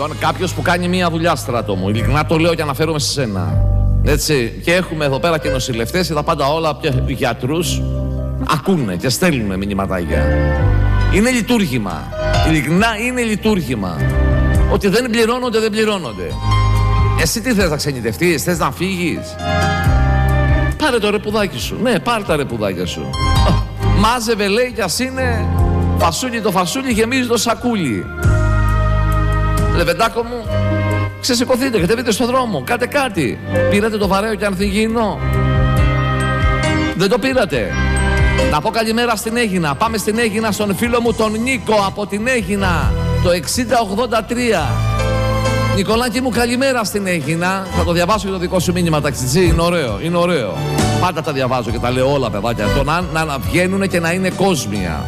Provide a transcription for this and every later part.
κάποιος που κάνει μία δουλειά, στράτο μου, ειλικρινά το λέω και αναφέρομαι σε σένα. Έτσι, και έχουμε εδώ πέρα και νοσηλευτές και τα πάντα όλα, και γιατρούς, ακούνε και στέλνουν μηνυματάκια. Είναι λειτουργήμα. Ειλικρινά είναι λειτουργήμα. Ότι δεν πληρώνονται, δεν πληρώνονται. Εσύ τι θες, να ξενιτευτείς, θες να φύγεις? Πάρε το ρεπουδάκι σου. Ναι, πάρε τα ρεπουδάκια σου. Μάζευε, λέει, κι ας είναι φασούλι, το φασούλι γεμίζει το σακούλι. Λεβεντάκο μου, ξεσηκωθείτε, κατεβείτε στον δρόμο, κάτε κάτι. Πήρατε το βαρέο και ανθυγιεινό? Δεν το πήρατε? Να πω καλημέρα στην Αίγινα. Πάμε στην Αίγινα, στον φίλο μου τον Νίκο από την Αίγινα, το 6083. Νικολάκη μου, καλημέρα στην Αίγινα. Θα το διαβάσω και το δικό σου μήνυμα, ταξιτζή. Είναι ωραίο, είναι ωραίο. Πάντα τα διαβάζω και τα λέω όλα, παιδάκια. Το να βγαίνουν και να είναι κόσμια.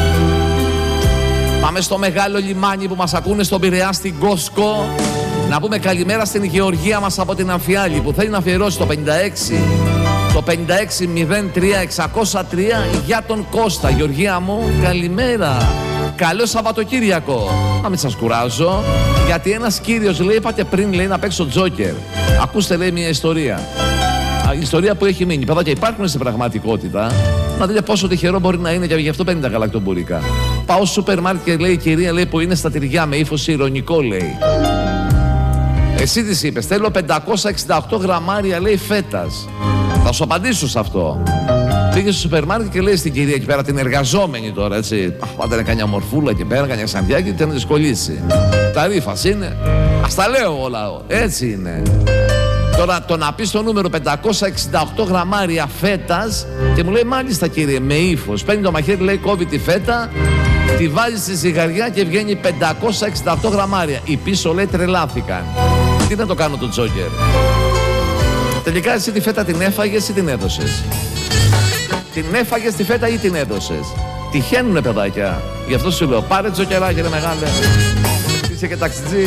Πάμε στο μεγάλο λιμάνι που μας ακούνε στον Πειραιά, στην Κόσκο. Να πούμε καλημέρα στην Γεωργία μας από την Αμφιάλη που θέλει να αφιερώσει το 56. Το 5603-603 για τον Κώστα. Γεωργία μου, καλημέρα. Καλό Σαββατοκύριακο. Να μην σας κουράζω, γιατί ένας κύριος λέει, είπατε πριν, λέει, να παίξω τζόκερ. Ακούστε, λέει, μια ιστορία. Ιστορία που έχει μείνει. Παιδάκια, υπάρχουν στην πραγματικότητα. Να δείτε πόσο τυχερό μπορεί να είναι, και γι' αυτό 50 γαλακτομπουρίκα. Πάω στο σούπερ μάρκετ, λέει η κυρία, λέει, που είναι στα τυριά, με ύφος ειρωνικό, λέει. Εσύ της είπες, θέλω 568 γραμμάρια, λέει, φέτας. Θα σου απαντήσω σε αυτό. Πήγε στο σούπερ μάρκετ και λέει στην κυρία εκεί πέρα, την εργαζόμενη τώρα, έτσι. Πάντα είναι κανιά μορφούλα εκεί πέρα, κανιά σαντιάκι, και να της κολλήσει. Τα ρήφας είναι. Ας τα λέω όλα. Έτσι είναι. Τώρα το να πει το νούμερο 568 γραμμάρια φέτας και μου λέει, μάλιστα κύριε, με ύφος. Παίρνει το μαχαίρι, λέει, κόβει τη φέτα, τη βάζει στη ζυγαριά και βγαίνει 568 γραμμάρια. Οι πίσω, λέει, τρελάθηκαν. Τι να το κάνω το τζόκερ? Τελικά εσύ τη φέτα την έφαγες ή την έδωσες? Την έφαγες τη φέτα ή την έδωσες? Τυχαίνουνε, παιδάκια. Γι' αυτό σου λέω, πάρε τζοκεράκι, ρε μεγάλε. Είσαι και ταξιτζή.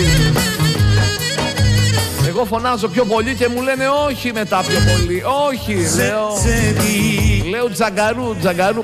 Εγώ φωνάζω πιο πολύ και μου λένε όχι μετά πιο πολύ. Όχι, λέω. Λέω τζαγκαρού, τζαγκαρού.